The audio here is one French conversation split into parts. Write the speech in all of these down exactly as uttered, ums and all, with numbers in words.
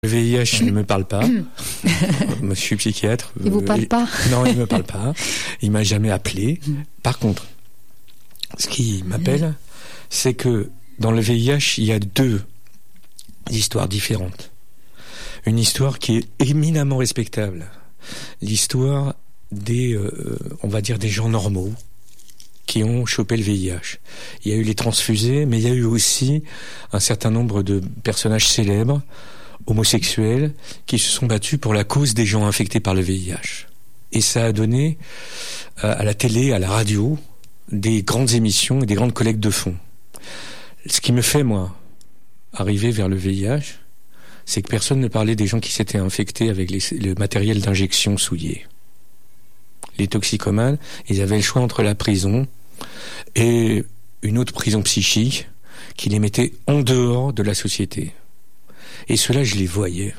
Le V I H ne me parle pas. Je suis psychiatre. Il vous parle pas? Non, il me parle pas. Il m'a jamais appelé. Par contre, ce qui m'appelle, c'est que dans le V I H, il y a deux histoires différentes. Une histoire qui est éminemment respectable. L'histoire des, euh, on va dire, des gens normaux qui ont chopé le V I H. Il y a eu les transfusés, mais il y a eu aussi un certain nombre de personnages célèbres, homosexuels, qui se sont battus pour la cause des gens infectés par le V I H. Et ça a donné euh, à la télé, à la radio, des grandes émissions et des grandes collectes de fonds. Ce qui me fait, moi, arriver vers le V I H, c'est que personne ne parlait des gens qui s'étaient infectés avec les, le matériel d'injection souillé. Les toxicomanes, ils avaient le choix entre la prison et une autre prison psychique qui les mettait en dehors de la société. Et ceux-là, je les voyais.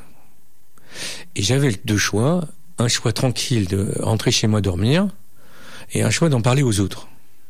Et j'avais deux choix. Un choix tranquille de rentrer chez moi dormir et un choix d'en parler aux autres.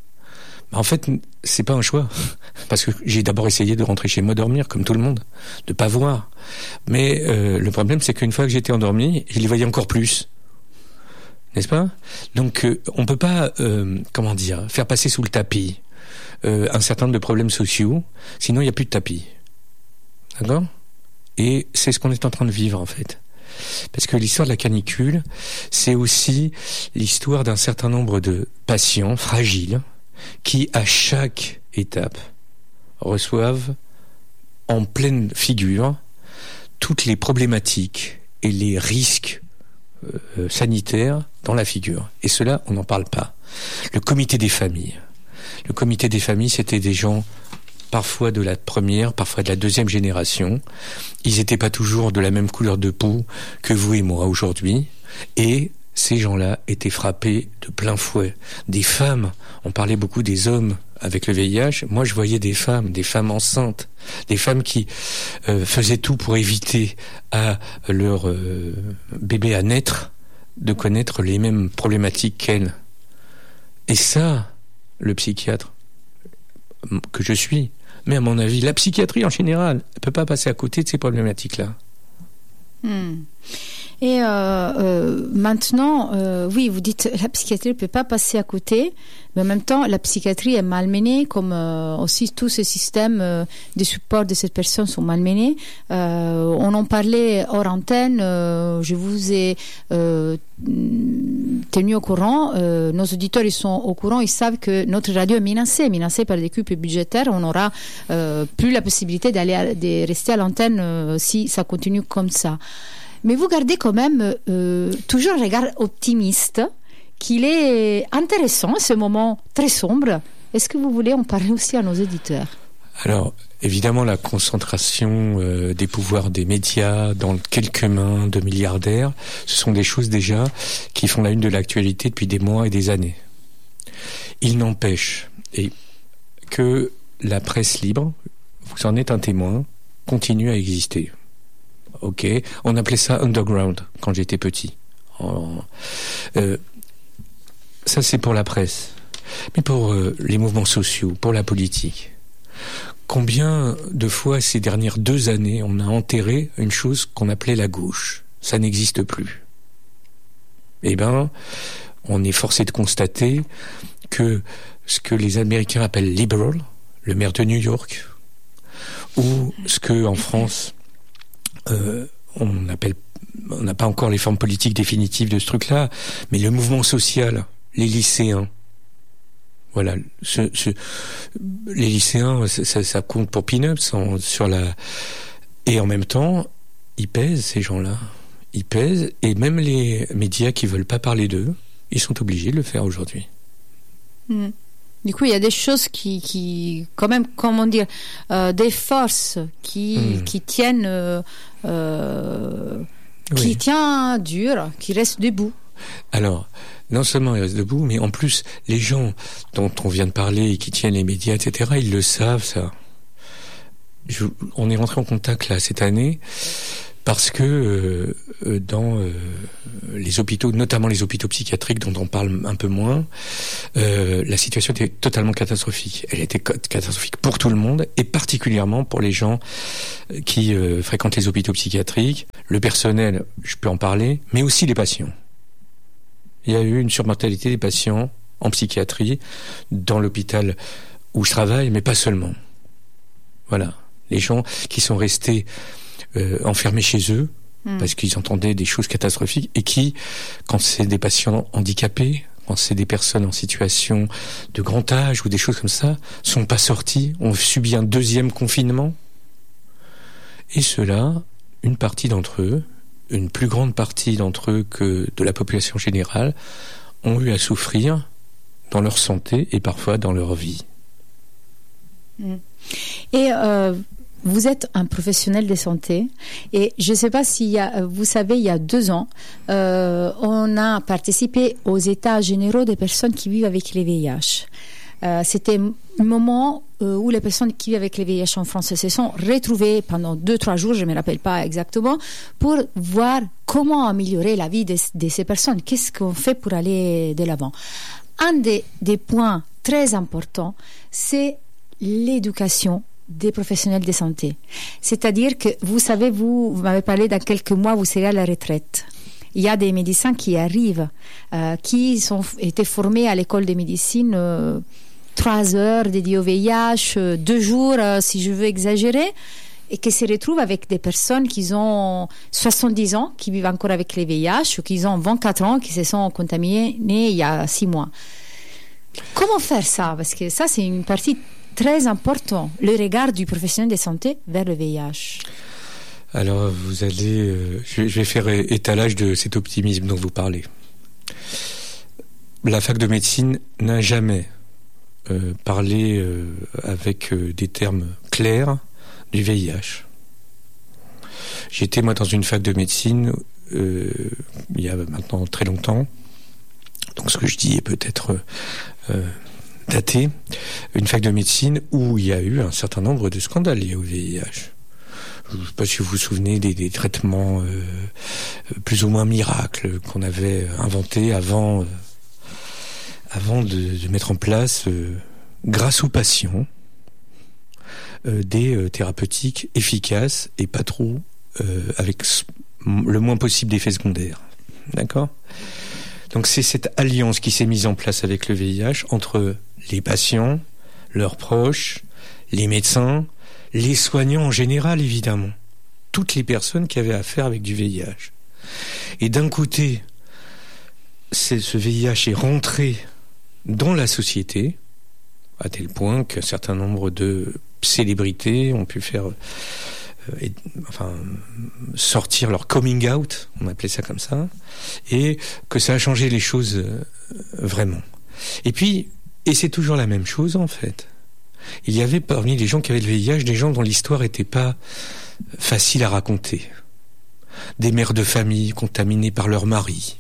En fait, c'est pas un choix. Parce que j'ai d'abord essayé de rentrer chez moi dormir, comme tout le monde. De pas voir. Mais euh, le problème, c'est qu'une fois que j'étais endormi, je les voyais encore plus. N'est-ce pas? Donc, euh, on peut pas, euh, comment dire, faire passer sous le tapis euh, un certain nombre de problèmes sociaux. Sinon, il n'y a plus de tapis. D'accord? Et c'est ce qu'on est en train de vivre, en fait. Parce que l'histoire de la canicule, c'est aussi l'histoire d'un certain nombre de patients fragiles qui, à chaque étape, reçoivent en pleine figure toutes les problématiques et les risques euh, sanitaires dans la figure. Et cela, on n'en parle pas. Le comité des familles. Le comité des familles, c'était des gens parfois de la première, parfois de la deuxième génération. Ils n'étaient pas toujours de la même couleur de peau que vous et moi aujourd'hui. Et ces gens-là étaient frappés de plein fouet. Des femmes, on parlait beaucoup des hommes avec le V I H. Moi, je voyais des femmes, des femmes enceintes, des femmes qui euh, faisaient tout pour éviter à leur euh, bébé à naître de connaître les mêmes problématiques qu'elles. Et ça, le psychiatre que je suis, mais à mon avis, la psychiatrie en général ne peut pas passer à côté de ces problématiques-là. Hmm. Et euh, euh, maintenant, euh, oui, vous dites la psychiatrie ne peut pas passer à côté, mais en même temps, la psychiatrie est malmenée, comme euh, aussi tous ces systèmes euh, de support de cette personne sont malmenés. Euh, on en parlait hors antenne, euh, je vous ai euh, tenu au courant, euh, nos auditeurs ils sont au courant, ils savent que notre radio est menacée, menacée par des coupes budgétaires, on n'aura euh, plus la possibilité d'aller à, de rester à l'antenne euh, si ça continue comme ça. Mais vous gardez quand même euh, toujours un regard optimiste, qu'il est intéressant, ce moment très sombre. Est-ce que vous voulez en parler aussi à nos auditeurs? Alors, évidemment, la concentration euh, des pouvoirs des médias dans quelques mains de milliardaires, ce sont des choses déjà qui font la une de l'actualité depuis des mois et des années. Il n'empêche et que la presse libre, vous en êtes un témoin, continue à exister. Ok, on appelait ça underground quand j'étais petit. Euh, ça c'est pour la presse, mais pour euh, les mouvements sociaux, pour la politique. Combien de fois ces dernières deux années on a enterré une chose qu'on appelait la gauche? Ça n'existe plus. Eh ben, on est forcé de constater que ce que les Américains appellent liberal, le maire de New York, ou ce que en France Euh, on appelle, on n'a pas encore les formes politiques définitives de ce truc-là, mais le mouvement social, les lycéens, voilà, ce, ce, les lycéens, ça, ça compte pour peanuts sur la, et en même temps, ils pèsent ces gens-là, ils pèsent, et même les médias qui veulent pas parler d'eux, ils sont obligés de le faire aujourd'hui. Mmh. Du coup, il y a des choses qui, qui quand même, comment dire, euh, des forces qui, mmh. qui tiennent, euh, euh, qui oui. tient dur, qui restent debout. Alors, non seulement ils restent debout, mais en plus, les gens dont on vient de parler et qui tiennent les médias, et cetera, ils le savent, ça. Je, on est rentré en contact, là, cette année, Parce que euh, dans euh, les hôpitaux, notamment les hôpitaux psychiatriques dont on parle un peu moins, euh, la situation était totalement catastrophique. Elle était catastrophique pour tout le monde et particulièrement pour les gens qui euh, fréquentent les hôpitaux psychiatriques, le personnel, je peux en parler, mais aussi les patients. Il y a eu une surmortalité des patients en psychiatrie dans l'hôpital où je travaille, mais pas seulement. Voilà, les gens qui sont restés Euh, enfermés chez eux mmh. parce qu'ils entendaient des choses catastrophiques et qui, quand c'est des patients handicapés, quand c'est des personnes en situation de grand âge ou des choses comme ça, sont pas sortis, ont subi un deuxième confinement. Et ceux-là, une partie d'entre eux, une plus grande partie d'entre eux que de la population générale, ont eu à souffrir dans leur santé et parfois dans leur vie. Mmh. Et euh... Vous êtes un professionnel de santé et je ne sais pas si vous savez, il y a deux ans, euh, on a participé aux états généraux des personnes qui vivent avec les V I H. Euh, c'était un moment euh, où les personnes qui vivent avec les V I H en France se sont retrouvées pendant deux, trois jours, je ne me rappelle pas exactement, pour voir comment améliorer la vie de, de ces personnes. Qu'est-ce qu'on fait pour aller de l'avant? Un des, des points très importants, c'est l'éducation des professionnels de santé. C'est-à-dire que, vous savez, vous, vous m'avez parlé dans quelques mois, vous serez à la retraite. Il y a des médecins qui arrivent, euh, qui ont été formés à l'école de médecine, euh, trois heures dédiées au V I H, euh, deux jours, euh, si je veux exagérer, et qui se retrouvent avec des personnes qui ont soixante-dix ans, qui vivent encore avec les V I H, ou qui ont vingt-quatre ans, qui se sont contaminées il y a six mois. Comment faire ça? Parce que ça, c'est une partie très important, le regard du professionnel de santé vers le V I H. Alors, vous allez... Euh, je vais faire étalage de cet optimisme dont vous parlez. La fac de médecine n'a jamais euh, parlé euh, avec euh, des termes clairs du V I H. J'étais, moi, dans une fac de médecine euh, il y a maintenant très longtemps. Donc, ce que je dis est peut-être... Euh, daté, une fac de médecine où il y a eu un certain nombre de scandales liés au V I H. Je ne sais pas si vous vous souvenez des, des traitements euh, plus ou moins miracles qu'on avait inventés avant, euh, avant de, de mettre en place, euh, grâce aux patients, euh, des euh, thérapeutiques efficaces et pas trop euh, avec le moins possible d'effets secondaires. D'accord ? Donc c'est cette alliance qui s'est mise en place avec le V I H entre les patients, leurs proches, les médecins, les soignants en général évidemment, toutes les personnes qui avaient affaire avec du V I H. Et d'un côté, c'est, ce V I H est rentré dans la société, à tel point qu'un certain nombre de célébrités ont pu faire... Euh, et, enfin, sortir leur coming out, on appelait ça comme ça, et que ça a changé les choses euh, vraiment. Et puis, et c'est toujours la même chose en fait. Il y avait parmi les gens qui avaient le V I H des gens dont l'histoire n'était pas facile à raconter. Des mères de famille contaminées par leur mari,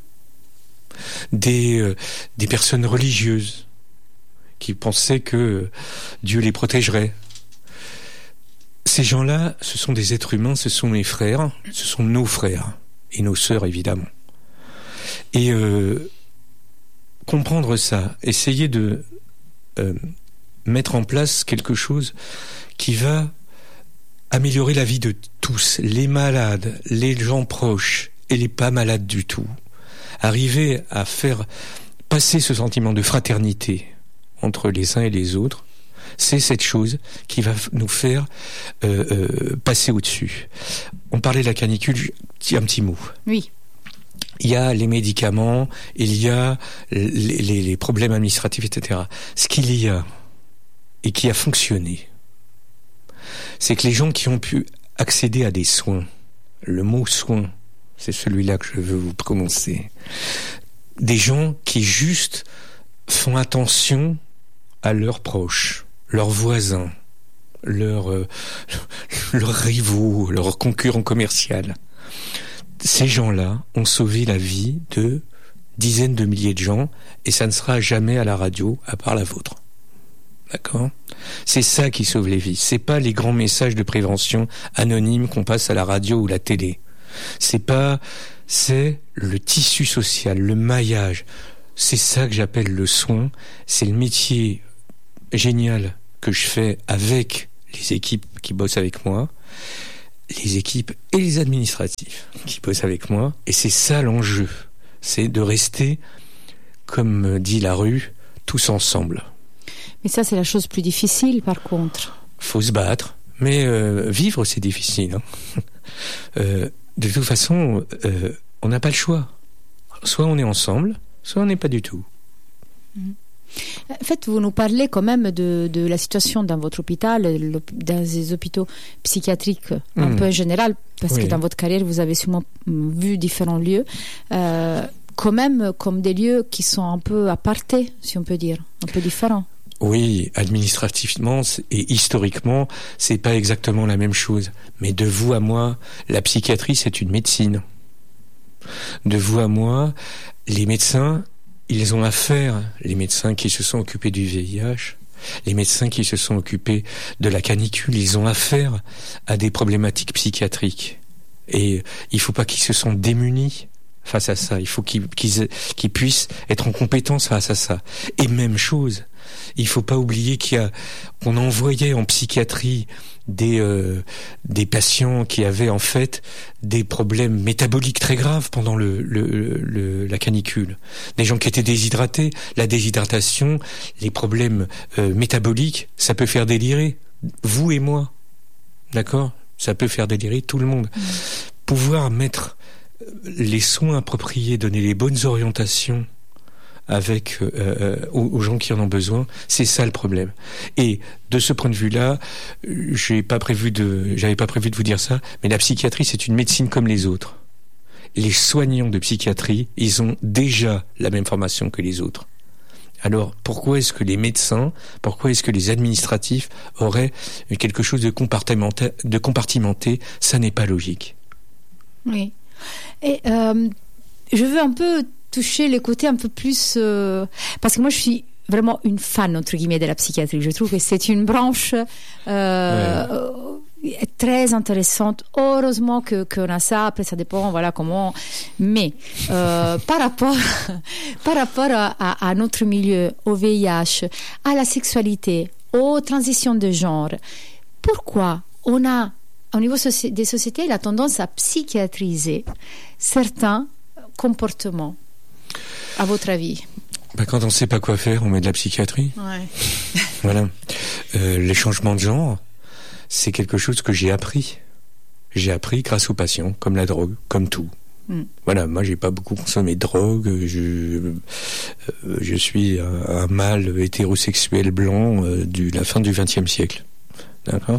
des euh, des personnes religieuses qui pensaient que Dieu les protégerait. Ces gens-là, ce sont des êtres humains, ce sont mes frères, ce sont nos frères et nos sœurs évidemment. Et euh, comprendre ça, essayer de euh, mettre en place quelque chose qui va améliorer la vie de tous, les malades, les gens proches et les pas malades du tout. Arriver à faire passer ce sentiment de fraternité entre les uns et les autres, c'est cette chose qui va nous faire euh, euh, passer au-dessus. On parlait de la canicule, un petit mot. Oui. Il y a les médicaments, il y a les, les, les problèmes administratifs, et cetera. Ce qu'il y a, et qui a fonctionné, c'est que les gens qui ont pu accéder à des soins, le mot soin, c'est celui-là que je veux vous prononcer, des gens qui juste font attention à leurs proches, leurs voisins, leurs, euh, leurs rivaux, leurs concurrents commerciaux. Ces gens-là ont sauvé la vie de dizaines de milliers de gens et ça ne sera jamais à la radio à part la vôtre. D'accord ? C'est ça qui sauve les vies. C'est pas les grands messages de prévention anonymes qu'on passe à la radio ou la télé. C'est pas, c'est le tissu social, le maillage. C'est ça que j'appelle le soin. C'est le métier génial que je fais avec les équipes qui bossent avec moi, les équipes et les administratifs qui bossent avec moi. Et c'est ça l'enjeu. C'est de rester, comme dit la rue, tous ensemble. Mais ça, c'est la chose plus difficile, par contre. Faut se battre. Mais euh, vivre, c'est difficile. Hein. euh, de toute façon, euh, on n'a pas le choix. Soit on est ensemble, soit on n'est pas du tout. En fait, vous nous parlez quand même de, de la situation dans votre hôpital, dans les hôpitaux psychiatriques un mmh. peu en général, parce oui. que dans votre carrière, vous avez sûrement vu différents lieux, euh, quand même comme des lieux qui sont un peu apartés, si on peut dire, un peu différents. Oui, administrativement et historiquement, c'est pas exactement la même chose. Mais de vous à moi, la psychiatrie, c'est une médecine. De vous à moi, les médecins, ils ont affaire, les médecins qui se sont occupés du V I H, les médecins qui se sont occupés de la canicule, ils ont affaire à des problématiques psychiatriques. Et il faut pas qu'ils se sentent démunis face à ça. Il faut qu'ils, qu'ils, qu'ils puissent être en compétence face à ça. Et même chose, il faut pas oublier qu'il y a, qu'on envoyait en psychiatrie des euh, des patients qui avaient en fait des problèmes métaboliques très graves pendant le, le, le la canicule, des gens qui étaient déshydratés. La déshydratation, les problèmes euh, métaboliques, ça peut faire délirer vous et moi, d'accord ? Ça peut faire délirer tout le monde. Mmh. Pouvoir mettre les soins appropriés, donner les bonnes orientations avec euh, aux, aux gens qui en ont besoin, c'est ça le problème. Et de ce point de vue-là, j'ai pas prévu de, j'avais pas prévu de vous dire ça, mais la psychiatrie, c'est une médecine comme les autres. Les soignants de psychiatrie, ils ont déjà la même formation que les autres. Alors, pourquoi est-ce que les médecins, pourquoi est-ce que les administratifs auraient quelque chose de compartimenté, de compartimenté ? Ça n'est pas logique. Oui. Et euh, je veux un peu toucher les côtés un peu plus... Euh, parce que moi, je suis vraiment une fan, entre guillemets, de la psychiatrie. Je trouve que c'est une branche euh, ouais. très intéressante. Heureusement que, qu'on a ça. Après, ça dépend, voilà, comment... Mais euh, par rapport, par rapport à, à, à notre milieu, au V I H, à la sexualité, aux transitions de genre, pourquoi on a, au niveau soci- des sociétés, la tendance à psychiatriser certains comportements? À votre avis? Bah, quand on ne sait pas quoi faire, on met de la psychiatrie. Ouais. Voilà. Euh, les changements de genre, c'est quelque chose que j'ai appris. J'ai appris grâce aux patients, comme la drogue, comme tout. Mm. Voilà, moi j'ai pas beaucoup consommé de drogue. Je, euh, je suis un, un mâle hétérosexuel blanc euh, de la fin du vingtième siècle. D'accord.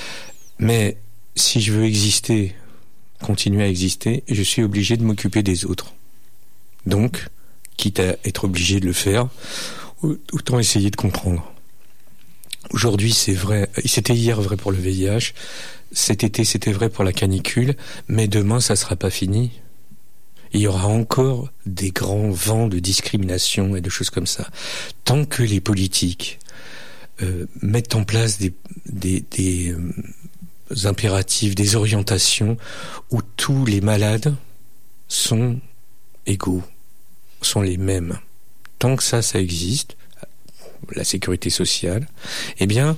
Mais si je veux exister, continuer à exister, je suis obligé de m'occuper des autres. Donc, quitte à être obligé de le faire, autant essayer de comprendre. Aujourd'hui, c'est vrai, c'était hier vrai pour le V I H, cet été, c'était vrai pour la canicule, mais demain, ça sera pas fini. Il y aura encore des grands vents de discrimination et de choses comme ça. Tant que les politiques euh, mettent en place des, des, des euh, impératifs, des orientations où tous les malades sont égaux, sont les mêmes. Tant que ça, ça existe, la sécurité sociale, eh bien,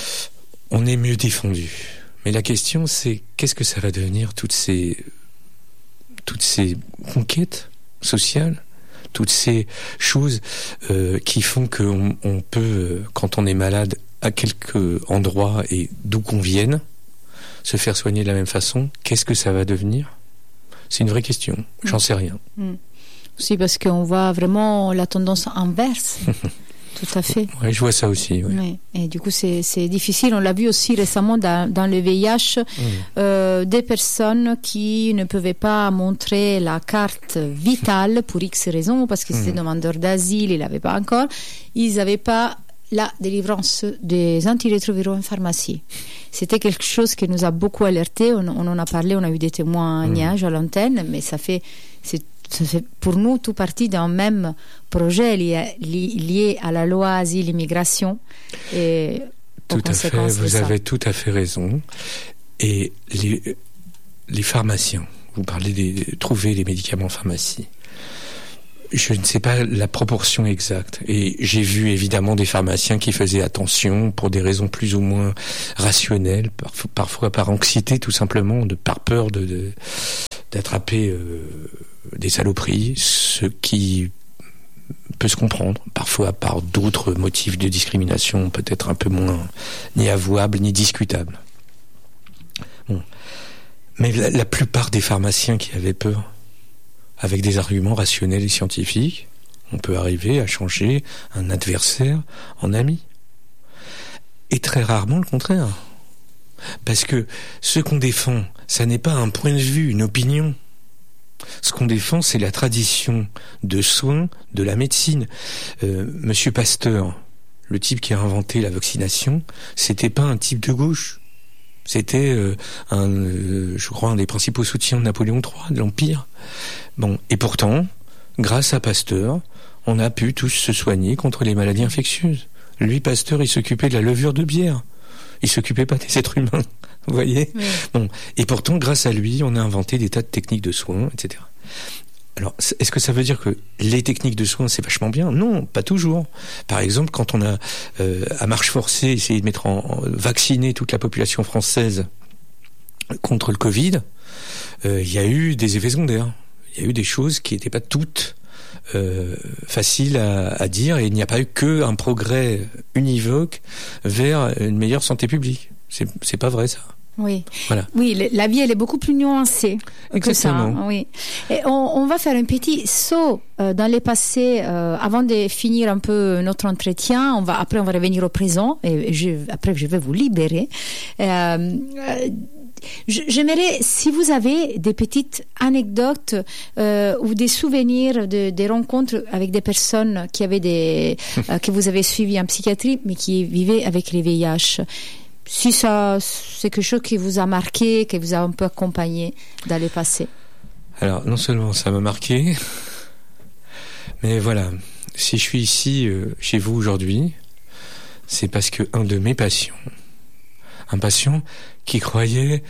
on est mieux défendu. Mais la question, c'est qu'est-ce que ça va devenir, toutes ces, toutes ces conquêtes sociales, toutes ces choses euh, qui font qu'on on peut, quand on est malade, à quelque endroit et d'où qu'on vienne, se faire soigner de la même façon. Qu'est-ce que ça va devenir ? C'est une vraie question. J'en mmh. sais rien. Mmh. Aussi parce qu'on voit vraiment la tendance inverse. Tout à fait. Oui, je vois ça aussi. Oui. Oui. Et du coup, c'est, c'est difficile. On l'a vu aussi récemment dans, dans le V I H, mmh. euh, des personnes qui ne pouvaient pas montrer la carte vitale pour X raisons, parce que c'était mmh. demandeur d'asile, ils l'avaient pas encore. Ils n'avaient pas la délivrance des antirétroviraux en pharmacie. C'était quelque chose qui nous a beaucoup alertés. On, on en a parlé, on a eu des témoignages mmh. à l'antenne, mais ça fait, c'est, ça fait pour nous tout partie d'un même projet lié, lié à la loi asile immigration. Et tout à fait, vous avez tout à fait raison. Et les, les pharmaciens, vous parlez de trouver les médicaments en pharmacie. Je ne sais pas la proportion exacte. Et j'ai vu évidemment des pharmaciens qui faisaient attention pour des raisons plus ou moins rationnelles, parfois, parfois par anxiété tout simplement, de par peur de, de d'attraper euh, des saloperies, ce qui peut se comprendre, parfois par d'autres motifs de discrimination peut-être un peu moins ni avouables ni discutables. Bon. Mais la, la plupart des pharmaciens qui avaient peur, avec des arguments rationnels et scientifiques, on peut arriver à changer un adversaire en ami. Et très rarement le contraire. Parce que ce qu'on défend, ça n'est pas un point de vue, une opinion. Ce qu'on défend, c'est la tradition de soins de la médecine. Euh, Monsieur Pasteur, le type qui a inventé la vaccination, c'était pas un type de gauche. C'était, euh, un, euh, je crois, un des principaux soutiens de Napoléon trois, de l'Empire. Bon, et pourtant, grâce à Pasteur, on a pu tous se soigner contre les maladies infectieuses. Lui, Pasteur, il s'occupait de la levure de bière. Il s'occupait pas des êtres humains. Vous voyez ? Oui. Bon, et pourtant, grâce à lui, on a inventé des tas de techniques de soins, et cetera. Alors, est-ce que ça veut dire que les techniques de soins, c'est vachement bien ? Non, pas toujours. Par exemple, quand on a, euh, à marche forcée, essayé de mettre en, en vacciner toute la population française contre le Covid, euh, il y a eu des effets secondaires. Il y a eu des choses qui n'étaient pas toutes euh, faciles à, à dire, et il n'y a pas eu qu'un progrès univoque vers une meilleure santé publique. C'est, c'est pas vrai, ça. Oui, voilà. Oui, la vie elle est beaucoup plus nuancée Exactement. que ça. Oui. Et on, on va faire un petit saut euh, dans le passé euh, avant de finir un peu notre entretien. On va après on va revenir au présent et je, après je vais vous libérer. Euh, euh, J'aimerais, si vous avez des petites anecdotes euh, ou des souvenirs de, des rencontres avec des personnes qui avaient des euh, que vous avez suivies en psychiatrie, mais qui vivaient avec les V I H. Si ça, c'est quelque chose qui vous a marqué, qui vous a un peu accompagné dans le passé. Alors, non seulement ça m'a marqué, mais voilà, si je suis ici euh, chez vous aujourd'hui, c'est parce que un de mes patients, un patient qui croyait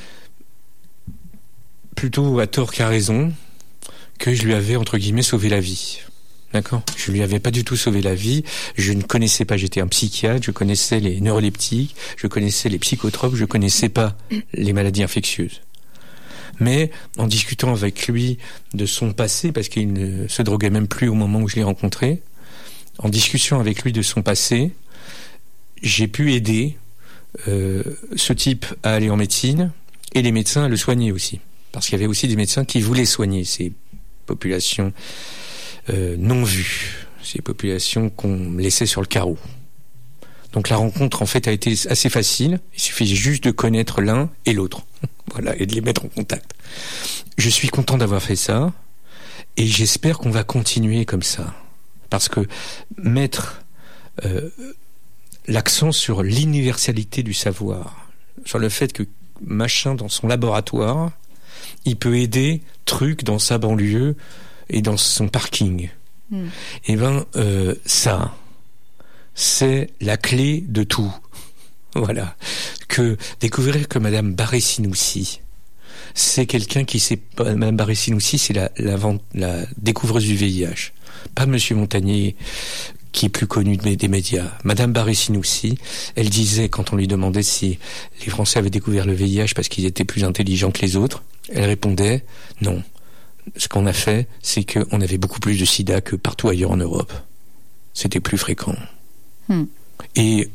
plutôt à tort qu'à raison que je lui avais entre guillemets sauvé la vie. D'accord ? Je lui avais pas du tout sauvé la vie. Je ne connaissais pas, j'étais un psychiatre, je connaissais les neuroleptiques, je connaissais les psychotropes, je connaissais pas les maladies infectieuses. Mais en discutant avec lui de son passé, parce qu'il ne se droguait même plus au moment où je l'ai rencontré, en discussion avec lui de son passé, j'ai pu aider euh, ce type à aller en médecine et les médecins à le soigner aussi. Parce qu'il y avait aussi des médecins qui voulaient soigner ces populations Euh, non vues, ces populations qu'on laissait sur le carreau. Donc la rencontre en fait a été assez facile, il suffit juste de connaître l'un et l'autre, voilà, et de les mettre en contact. Je suis content d'avoir fait ça, et j'espère qu'on va continuer comme ça, parce que mettre euh, l'accent sur l'universalité du savoir, sur le fait que machin dans son laboratoire, il peut aider truc dans sa banlieue, et dans son parking. Mm. Eh ben, euh, ça, c'est la clé de tout. Voilà. Que découvrir que Madame Barré-Sinoussi, c'est quelqu'un qui sait pas. Madame Barré-Sinoussi, c'est la, la, la découvreuse du V I H. Pas Monsieur Montagnier, qui est plus connu des médias. Madame Barré-Sinoussi, elle disait, quand on lui demandait si les Français avaient découvert le V I H parce qu'ils étaient plus intelligents que les autres, elle répondait non. Ce qu'on a fait, c'est qu'on avait beaucoup plus de sida que partout ailleurs en Europe. C'était plus fréquent. Hmm. Et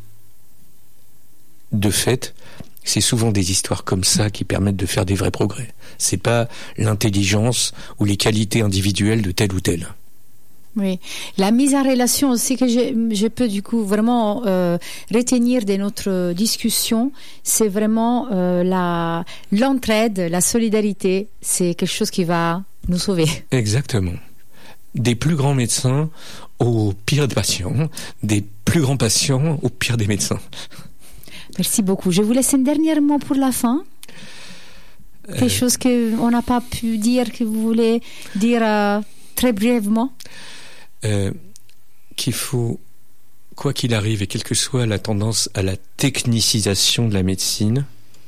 de fait, c'est souvent des histoires comme ça qui permettent de faire des vrais progrès. C'est pas l'intelligence ou les qualités individuelles de tel ou tel. Oui, la mise en relation aussi que je, je peux du coup vraiment euh, retenir de notre discussion, c'est vraiment euh, la l'entraide, la solidarité, c'est quelque chose qui va nous sauver. Exactement. Des plus grands médecins aux pires des patients, des plus grand patient, au pire des médecins. Merci beaucoup. Je vous laisse un dernier mot pour la fin. Quelque euh, chose qu'on n'a pas pu dire, que vous voulez dire euh, très brièvement. Euh, qu'il faut, quoi qu'il arrive, et quelle que soit la tendance à la technicisation de la médecine,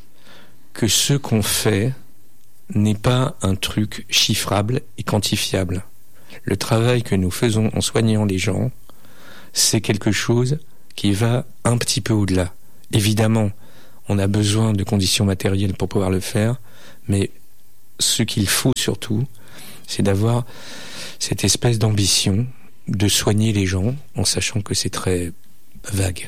que ce qu'on fait n'est pas un truc chiffrable et quantifiable. Le travail que nous faisons en soignant les gens, c'est quelque chose qui va un petit peu au-delà. Évidemment, on a besoin de conditions matérielles pour pouvoir le faire, mais ce qu'il faut surtout, c'est d'avoir cette espèce d'ambition de soigner les gens en sachant que c'est très vague.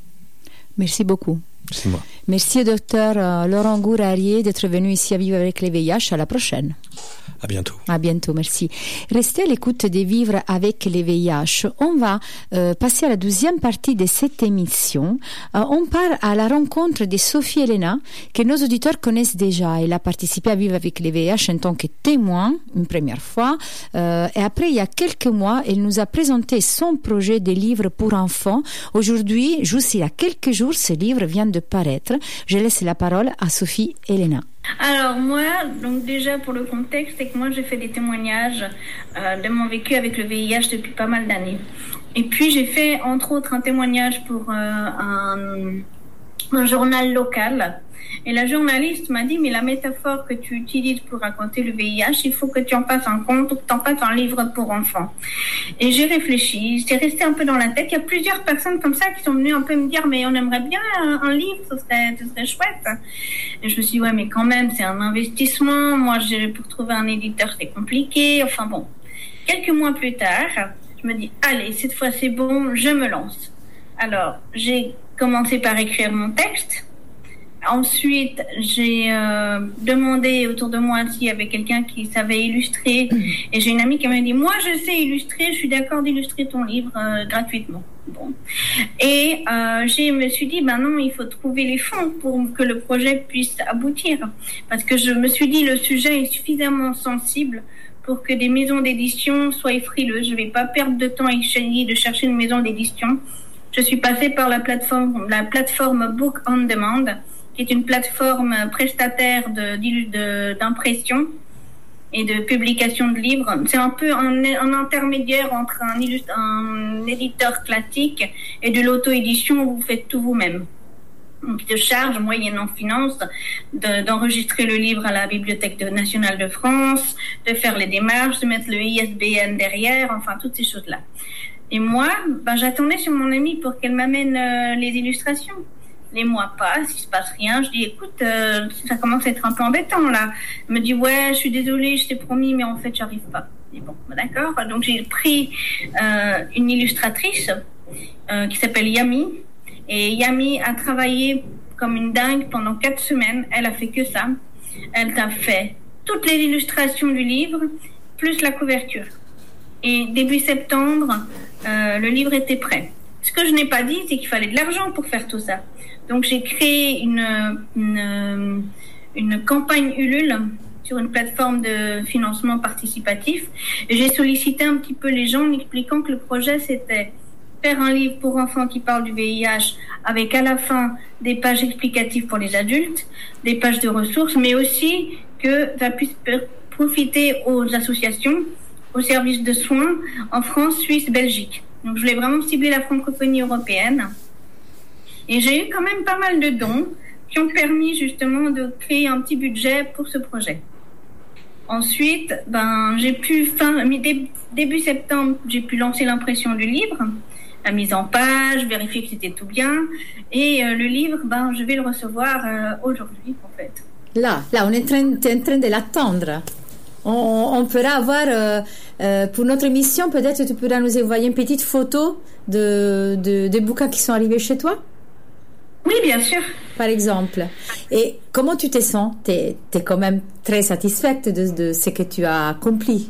Merci beaucoup. C'est moi. Merci au docteur Laurent Gourarier d'être venu ici à Vivre avec les V I H. À la prochaine. À bientôt. À bientôt, merci. Restez à l'écoute de Vivre avec les V I H. On va euh, passer à la deuxième partie de cette émission. Euh, on part à la rencontre de Sophie Elena, que nos auditeurs connaissent déjà. Elle a participé à Vivre avec les V I H en tant que témoin, une première fois. Euh, et après, il y a quelques mois, elle nous a présenté son projet de livre pour enfants. Aujourd'hui, juste il y a quelques jours, ce livre vient de paraître. Je laisse la parole à Sophie Elena. Alors moi, donc déjà pour le contexte, c'est que moi j'ai fait des témoignages euh, de mon vécu avec le V I H depuis pas mal d'années. Et puis j'ai fait entre autres un témoignage pour euh, un, un journal local. Et la journaliste m'a dit, mais la métaphore que tu utilises pour raconter le V I H, il faut que tu en fasses un conte ou que tu en fasses un livre pour enfants. Et j'ai réfléchi, c'est resté un peu dans la tête. Il y a plusieurs personnes comme ça qui sont venues un peu me dire, mais on aimerait bien un, un livre, ce serait, ce serait chouette. Et je me suis dit, ouais, mais quand même, c'est un investissement. Moi, j'ai, pour trouver un éditeur, c'est compliqué. Enfin bon, quelques mois plus tard, je me dis, allez, cette fois c'est bon, je me lance. Alors, j'ai commencé par écrire mon texte. Ensuite, j'ai euh, demandé autour de moi s'il y avait quelqu'un qui savait illustrer. Et j'ai une amie qui m'a dit, moi, je sais illustrer, je suis d'accord d'illustrer ton livre euh, gratuitement. Bon. Et euh, je me suis dit, ben non, il faut trouver les fonds pour que le projet puisse aboutir. Parce que je me suis dit, le sujet est suffisamment sensible pour que des maisons d'édition soient frileuses. Je ne vais pas perdre de temps à essayer de chercher une maison d'édition. Je suis passée par la plateforme, la plateforme Book on Demand, qui est une plateforme prestataire de, de, d'impression et de publication de livres. C'est un peu un, un intermédiaire entre un, un éditeur classique et de l'auto-édition où vous faites tout vous-même. Donc, de charge, moyennant finance, de, d'enregistrer le livre à la Bibliothèque de, nationale de France, de faire les démarches, de mettre le I S B N derrière, enfin, toutes ces choses-là. Et moi, ben, j'attendais sur mon amie pour qu'elle m'amène euh, les illustrations. Les mois passent, il se passe rien. Je dis, écoute, euh, ça commence à être un peu embêtant, là. Elle me dit, ouais, je suis désolée, je t'ai promis, mais en fait, j'arrive pas. Je dis, bon, d'accord. Donc, j'ai pris euh, une illustratrice euh, qui s'appelle Yami. Et Yami a travaillé comme une dingue pendant quatre semaines. Elle a fait que ça. Elle a fait toutes les illustrations du livre, plus la couverture. Et début septembre, euh, le livre était prêt. Ce que je n'ai pas dit, c'est qu'il fallait de l'argent pour faire tout ça. Donc, j'ai créé une, une, une campagne Ulule sur une plateforme de financement participatif. Et j'ai sollicité un petit peu les gens en expliquant que le projet, c'était faire un livre pour enfants qui parle du V I H avec à la fin des pages explicatives pour les adultes, des pages de ressources, mais aussi que ça puisse profiter aux associations, aux services de soins en France, Suisse, Belgique. Donc, je voulais vraiment cibler la francophonie européenne. Et j'ai eu quand même pas mal de dons qui ont permis justement de créer un petit budget pour ce projet. Ensuite, ben, j'ai pu, fin, début septembre, j'ai pu lancer l'impression du livre, la mise en page, vérifier que c'était tout bien. Et euh, le livre, ben, je vais le recevoir euh, aujourd'hui, en fait. Là, là, on est en train, en train de l'attendre. On, on pourra avoir, euh, euh, pour notre émission, peut-être tu pourras nous envoyer une petite photo de, de, des bouquins qui sont arrivés chez toi? Oui, bien sûr. Par exemple. Et comment tu te sens? Tu es quand même très satisfaite de, de ce que tu as accompli.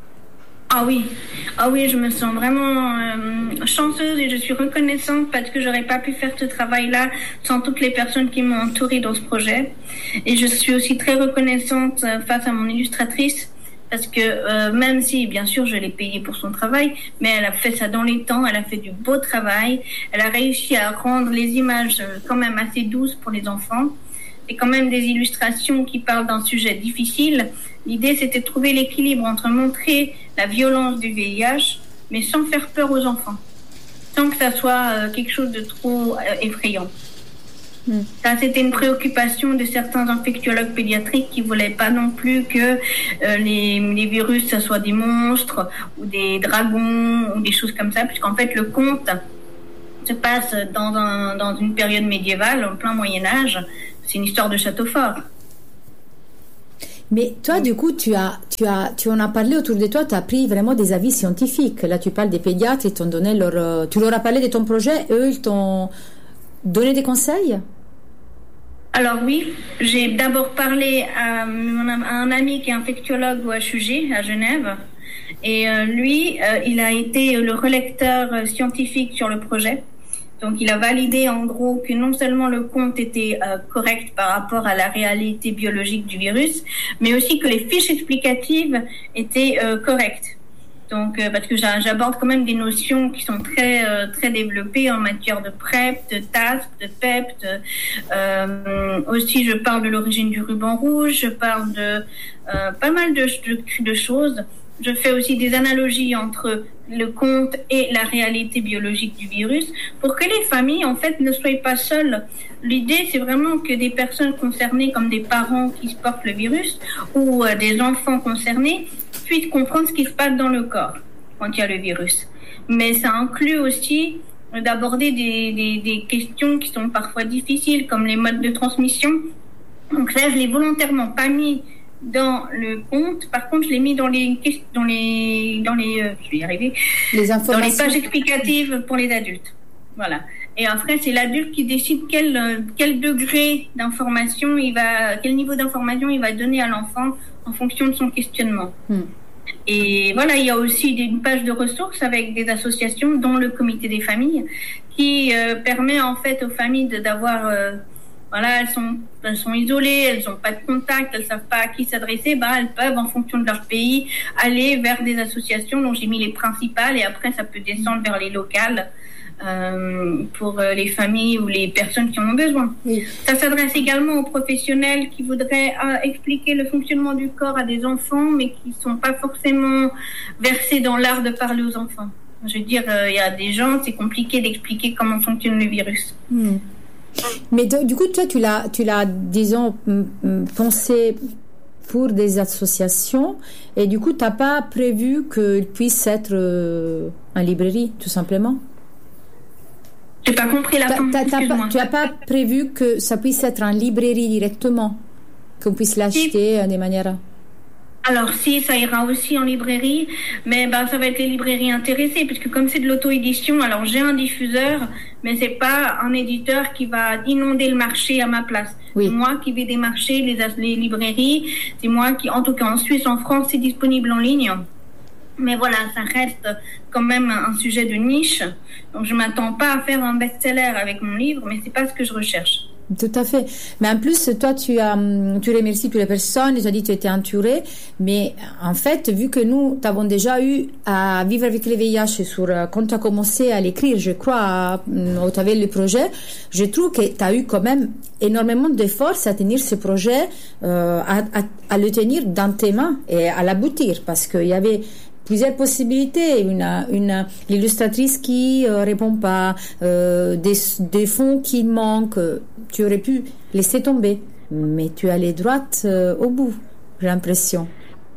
Ah oui, ah oui, je me sens vraiment euh, chanceuse et je suis reconnaissante parce que j'aurais pas pu faire ce travail-là sans toutes les personnes qui m'ont entourée dans ce projet. Et je suis aussi très reconnaissante face à mon illustratrice Parce que euh, même si, bien sûr, je l'ai payée pour son travail, mais elle a fait ça dans les temps, elle a fait du beau travail, elle a réussi à rendre les images euh, quand même assez douces pour les enfants, et quand même des illustrations qui parlent d'un sujet difficile. L'idée, c'était de trouver l'équilibre entre montrer la violence du V I H, mais sans faire peur aux enfants, sans que ça soit euh, quelque chose de trop euh, effrayant. Mm. Ça, c'était une préoccupation de certains infectiologues pédiatriques qui voulaient pas non plus que euh, les, les virus, ça soit des monstres ou des dragons ou des choses comme ça, puisqu'en fait, le conte se passe dans, un, dans une période médiévale, en plein Moyen-Âge. C'est une histoire de château fort. Mais toi, du coup, tu as, tu as, tu en as parlé autour de toi, tu as pris vraiment des avis scientifiques. Là, tu parles des pédiatres, ils t'ont donné leur, euh, tu leur as parlé de ton projet, eux, ils t'ont donné des conseils? Alors oui, j'ai d'abord parlé à, à un ami qui est infectiologue au H U G à Genève, et euh, lui, euh, il a été le relecteur euh, scientifique sur le projet. Donc il a validé en gros que non seulement le compte était euh, correct par rapport à la réalité biologique du virus, mais aussi que les fiches explicatives étaient euh, correctes. Donc, euh, parce que j'aborde quand même des notions qui sont très euh, très développées en matière de PrEP, de T A S P, de P E P, de, euh, aussi je parle de l'origine du ruban rouge, je parle de euh, pas mal de, de, de choses. Je fais aussi des analogies entre le conte et la réalité biologique du virus pour que les familles, en fait, ne soient pas seules. L'idée, c'est vraiment que des personnes concernées, comme des parents qui portent le virus ou euh, des enfants concernés, puissent comprendre ce qui se passe dans le corps quand il y a le virus. Mais ça inclut aussi d'aborder des, des, des questions qui sont parfois difficiles, comme les modes de transmission. Donc là, je l'ai volontairement pas mis dans le compte. Par contre, je l'ai mis dans les dans les dans les euh, je vais y arriver les dans les pages explicatives pour les adultes. Voilà. Et après, c'est l'adulte qui décide quel quel degré d'information il va, quel niveau d'information il va donner à l'enfant en fonction de son questionnement. Hmm. Et voilà, il y a aussi une page de ressources avec des associations, dont le comité des familles, qui euh, permet en fait aux familles de, d'avoir euh, voilà, elles sont, elles sont isolées, elles n'ont pas de contact, elles savent pas à qui s'adresser, bah, elles peuvent, en fonction de leur pays, aller vers des associations dont j'ai mis les principales, et après, ça peut descendre vers les locales, euh, pour euh, les familles ou les personnes qui en ont besoin. Oui. Ça s'adresse également aux professionnels qui voudraient euh, expliquer le fonctionnement du corps à des enfants, mais qui sont pas forcément versés dans l'art de parler aux enfants. Je veux dire, il euh, y a des gens, c'est compliqué d'expliquer comment fonctionne le virus. Mmh. Mais de, du coup, toi, tu l'as, tu l'as, disons, pensé pour des associations, et du coup, tu n'as pas prévu qu'il puisse être euh, en librairie, tout simplement? J'ai pas compris la fin. T'as, t'as pas, tu n'as pas prévu que ça puisse être en librairie directement, qu'on puisse l'acheter si. de manière... Alors si, ça ira aussi en librairie, mais ben ça va être les librairies intéressées, puisque comme c'est de l'auto-édition, alors j'ai un diffuseur, mais c'est pas un éditeur qui va inonder le marché à ma place. Oui. C'est moi qui vais démarcher les, les librairies, c'est moi qui, en tout cas en Suisse, en France, c'est disponible en ligne. Mais voilà, ça reste quand même un sujet de niche, donc je m'attends pas à faire un best-seller avec mon livre, mais c'est pas ce que je recherche. Tout à fait. Mais en plus, toi, tu as, tu remercies toutes les personnes, tu as dit que tu étais entourée, mais en fait, vu que nous, t'avons déjà eu à vivre avec le V I H sur, quand tu as commencé à l'écrire, je crois, au travers du projet, je trouve que tu as eu quand même énormément de force à tenir ce projet, euh, à, à, à le tenir dans tes mains et à l'aboutir, parce qu'il y avait plusieurs possibilités, une, une l'illustratrice qui euh, répond pas, euh, des, des fonds qui manquent, tu aurais pu laisser tomber, mais tu allais droite euh, au bout, j'ai l'impression.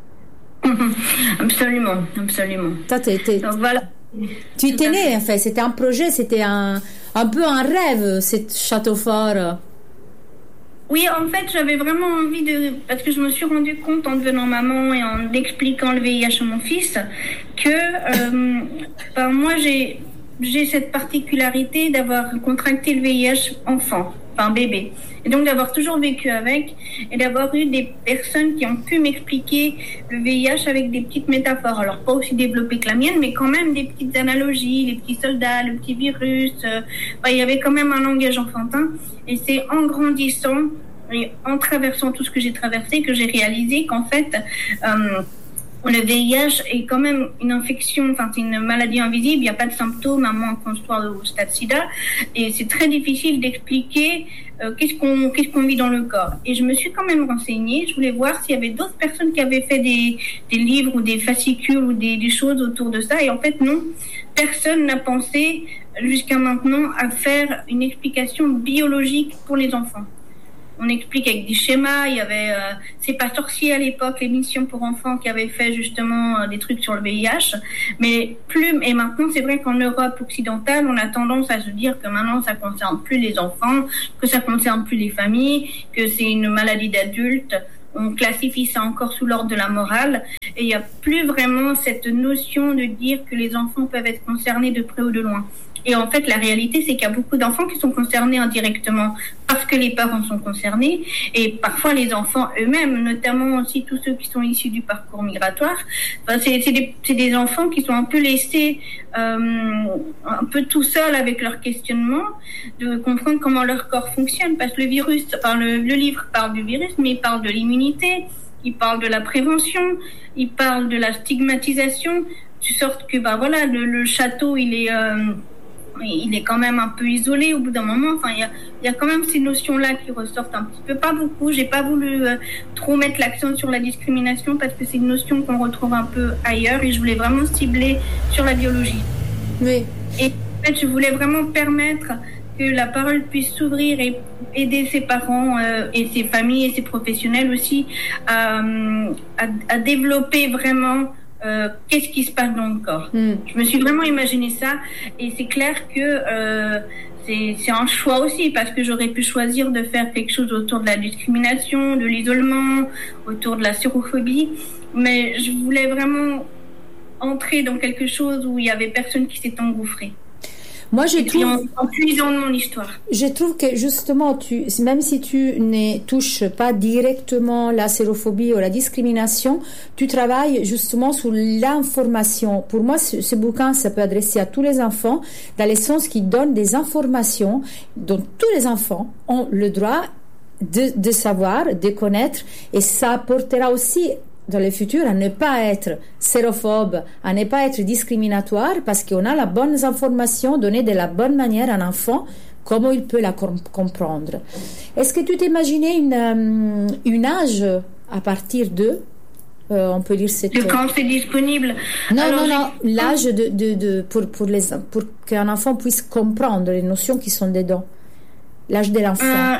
Absolument, absolument. Toi, t'es, t'es, Donc voilà. Tu y tenais, en fait, c'était un projet, c'était un, un peu un rêve, ce château fort. Oui, en fait, j'avais vraiment envie de... Parce que je me suis rendu compte en devenant maman et en expliquant le V I H à mon fils que euh, ben, moi, j'ai, j'ai cette particularité d'avoir contracté le V I H enfant, enfin bébé. Et donc d'avoir toujours vécu avec et d'avoir eu des personnes qui ont pu m'expliquer le V I H avec des petites métaphores. Alors, pas aussi développées que la mienne, mais quand même des petites analogies, les petits soldats, le petit virus. Euh, ben, il y avait quand même un langage enfantin. Et c'est en grandissant et en traversant tout ce que j'ai traversé que j'ai réalisé qu'en fait, euh, le V I H est quand même une infection, enfin c'est une maladie invisible, il n'y a pas de symptômes à moins qu'on soit au stade sida, et c'est très difficile d'expliquer euh, qu'est-ce qu'on qu'est-ce qu'on vit dans le corps. Et je me suis quand même renseignée, je voulais voir s'il y avait d'autres personnes qui avaient fait des, des livres ou des fascicules ou des, des choses autour de ça, et en fait non, personne n'a pensé jusqu'à maintenant à faire une explication biologique pour les enfants. On explique avec des schémas. Il y avait euh, C'est pas sorcier à l'époque, l'émission pour enfants qui avait fait justement euh, des trucs sur le V I H. Mais plus et maintenant, c'est vrai qu'en Europe occidentale, on a tendance à se dire que maintenant ça concerne plus les enfants, que ça concerne plus les familles, que c'est une maladie d'adultes. On classifie ça encore sous l'ordre de la morale. Et il n'y a plus vraiment cette notion de dire que les enfants peuvent être concernés de près ou de loin. Et en fait, la réalité, c'est qu'il y a beaucoup d'enfants qui sont concernés indirectement parce que les parents sont concernés. Et parfois, les enfants eux-mêmes, notamment aussi tous ceux qui sont issus du parcours migratoire, enfin, c'est, c'est, des, c'est des enfants qui sont un peu laissés euh, un peu tout seuls avec leur questionnement, de comprendre comment leur corps fonctionne. Parce que le virus, enfin, le, le livre parle du virus, mais il parle de l'immunité, il parle de la prévention, il parle de la stigmatisation, de sorte que, bah voilà, le, le château, il est... Euh, il est quand même un peu isolé au bout d'un moment. Enfin, il y a, il y a quand même ces notions-là qui ressortent un petit peu, pas beaucoup. J'ai pas voulu euh, trop mettre l'accent sur la discrimination parce que c'est une notion qu'on retrouve un peu ailleurs et je voulais vraiment cibler sur la biologie. Oui. Et en fait, je voulais vraiment permettre que la parole puisse s'ouvrir et aider ses parents euh, et ses familles et ses professionnels aussi à, à, à développer vraiment Euh, qu'est-ce qui se passe dans le corps. Mm. Je me suis vraiment imaginé ça et c'est clair que euh, c'est, c'est un choix aussi parce que j'aurais pu choisir de faire quelque chose autour de la discrimination, de l'isolement, autour de la sérophobie, mais je voulais vraiment entrer dans quelque chose où il y avait personne qui s'est engouffré. Moi, je et trouve, en, en puisant de mon histoire. Je trouve que justement, tu, même si tu ne touches pas directement la sérophobie ou la discrimination, tu travailles justement sur l'information. Pour moi, ce, ce bouquin, ça peut adresser à tous les enfants, dans le sens qu'il donne des informations dont tous les enfants ont le droit de, de savoir, de connaître, et ça apportera aussi dans le futur à ne pas être sérophobe, à ne pas être discriminatoire, parce qu'on a la bonne information donnée de la bonne manière à un enfant, comment il peut la com- comprendre. Est-ce que tu t'imaginais une, um, une âge à partir de, euh, on peut lire cette... De quand c'est disponible? Non, Alors, non, non, j'ai... l'âge de, de, de, pour, pour, les, pour qu'un enfant puisse comprendre les notions qui sont dedans. L'âge de l'enfant. Euh...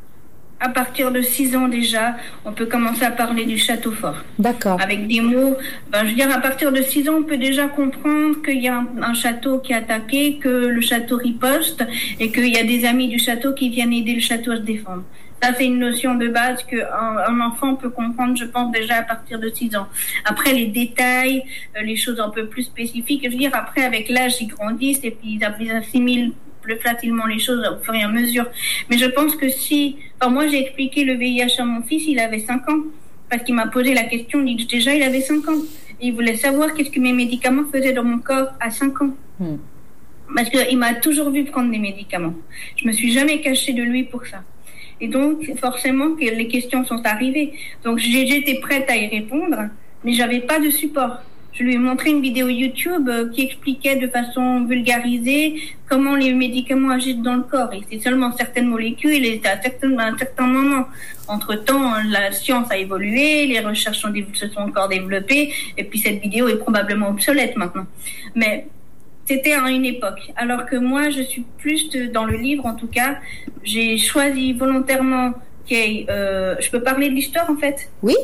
À partir de six ans déjà, on peut commencer à parler du château fort. D'accord. Avec des mots, ben, je veux dire, à partir de six ans, on peut déjà comprendre qu'il y a un, un château qui est attaqué, que le château riposte et qu'il y a des amis du château qui viennent aider le château à se défendre. Ça, c'est une notion de base qu'un un enfant peut comprendre, je pense, déjà à partir de six ans. Après, les détails, euh, les choses un peu plus spécifiques, je veux dire, après, avec l'âge, ils grandissent et puis ils assimilent plus facilement les choses au fur et à mesure. Mais je pense que si... Enfin, moi, j'ai expliqué le V I H à mon fils, il avait cinq ans. Parce qu'il m'a posé la question, déjà, il avait cinq ans. Et il voulait savoir qu'est-ce que mes médicaments faisaient dans mon corps à cinq ans. Mm. Parce qu'il m'a toujours vu prendre des médicaments. Je me suis jamais cachée de lui pour ça. Et donc, forcément, que les questions sont arrivées. Donc, j'ai, j'étais prête à y répondre, mais j'avais pas de support. Je lui ai montré une vidéo YouTube euh, qui expliquait de façon vulgarisée comment les médicaments agissent dans le corps. Et c'est seulement certaines molécules et à, certains, à un certain moment. Entre-temps, la science a évolué, les recherches sont, se sont encore développées, et puis cette vidéo est probablement obsolète maintenant. Mais c'était à une époque. Alors que moi, je suis plus de, dans le livre, en tout cas, j'ai choisi volontairement qu'il y ait, euh, je peux parler de l'histoire, en fait? Oui.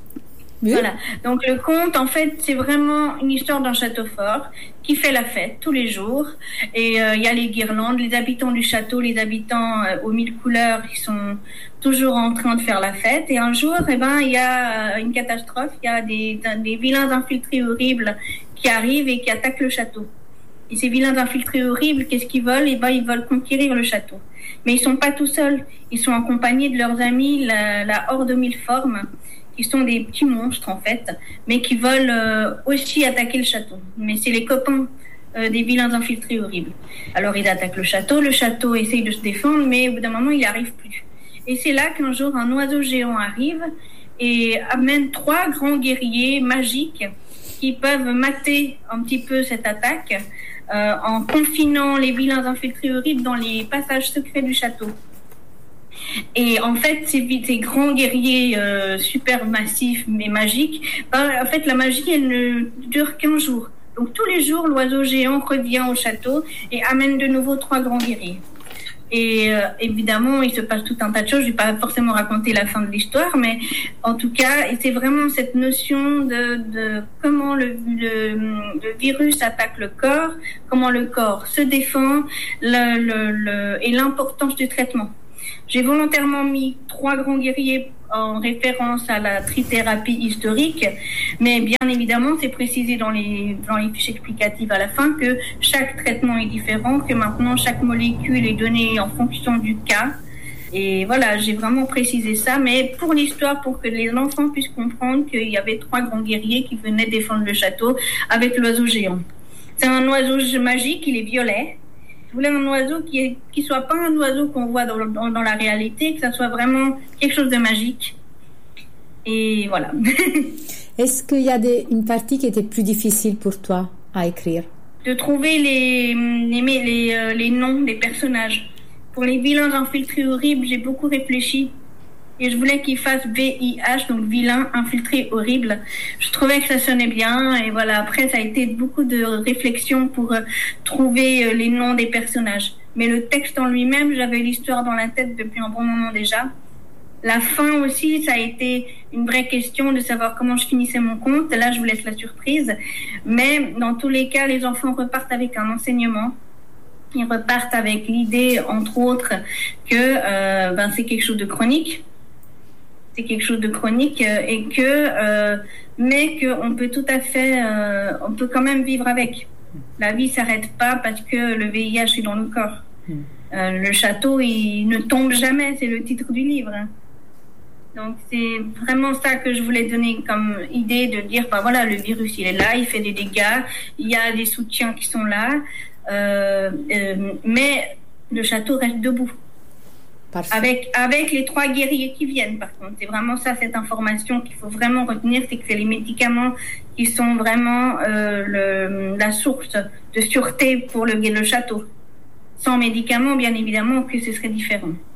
Oui. Voilà. Donc le conte, en fait, c'est vraiment une histoire d'un château fort qui fait la fête tous les jours. Et il euh, y a les guirlandes, les habitants du château, les habitants euh, aux mille couleurs, qui sont toujours en train de faire la fête. Et un jour, eh ben, il y a euh, une catastrophe. Il y a des, des vilains infiltrés horribles qui arrivent et qui attaquent le château. Et ces vilains infiltrés horribles, qu'est-ce qu'ils veulent? Eh ben, ils veulent conquérir le château. Mais ils sont pas tout seuls. Ils sont accompagnés de leurs amis, la, la horde aux mille formes, qui sont des petits monstres en fait, mais qui veulent euh, aussi attaquer le château. Mais c'est les copains euh, des vilains infiltrés horribles. Alors ils attaquent le château, le château essaye de se défendre, mais au bout d'un moment il n'y arrive plus. Et c'est là qu'un jour un oiseau géant arrive et amène trois grands guerriers magiques qui peuvent mater un petit peu cette attaque euh, en confinant les vilains infiltrés horribles dans les passages secrets du château. Et en fait, ces, ces grands guerriers euh, super massifs mais magiques, ben, en fait, la magie, elle ne dure qu'un jour. Donc tous les jours, l'oiseau géant revient au château et amène de nouveau trois grands guerriers. Et euh, évidemment, il se passe tout un tas de choses. Je ne vais pas forcément raconter la fin de l'histoire, mais en tout cas, c'est vraiment cette notion de, de comment le, le, le virus attaque le corps, comment le corps se défend, le, le, le, et l'importance du traitement. J'ai volontairement mis trois grands guerriers en référence à la trithérapie historique, mais bien évidemment, c'est précisé dans les, dans les fiches explicatives à la fin que chaque traitement est différent, que maintenant chaque molécule est donnée en fonction du cas. Et voilà, j'ai vraiment précisé ça, mais pour l'histoire, pour que les enfants puissent comprendre qu'il y avait trois grands guerriers qui venaient défendre le château avec l'oiseau géant. C'est un oiseau magique, il est violet. Je voulais un oiseau qui est, qui soit pas un oiseau qu'on voit dans, dans, dans la réalité, que ça soit vraiment quelque chose de magique. Et voilà. Est-ce qu'il y a des, une partie qui était plus difficile pour toi à écrire? De trouver les, les, les, euh, les noms des personnages. Pour les vilains infiltrés horribles, j'ai beaucoup réfléchi. Et je voulais qu'ils fassent V I H, donc vilain, infiltré, horrible. Je trouvais que ça sonnait bien. Et voilà, après, ça a été beaucoup de réflexion pour euh, trouver euh, les noms des personnages. Mais le texte en lui-même, j'avais l'histoire dans la tête depuis un bon moment déjà. La fin aussi, ça a été une vraie question de savoir comment je finissais mon conte. Là, je vous laisse la surprise. Mais dans tous les cas, les enfants repartent avec un enseignement. Ils repartent avec l'idée, entre autres, que euh, ben, c'est quelque chose de chronique. C'est quelque chose de chronique euh, et que, euh, mais qu'on peut tout à fait, euh, on peut quand même vivre avec. La vie s'arrête pas parce que le V I H est dans le corps. Euh, le château, il ne tombe jamais, c'est le titre du livre. Donc c'est vraiment ça que je voulais donner comme idée, de dire, ben voilà, le virus il est là, il fait des dégâts, il y a des soutiens qui sont là, euh, euh, mais le château reste debout. Parfait. Avec, avec les trois guerriers qui viennent, par contre. C'est vraiment ça, cette information qu'il faut vraiment retenir, c'est que c'est les médicaments qui sont vraiment euh, le, la source de sûreté pour le, le château. Sans médicaments, bien évidemment, que ce serait différent.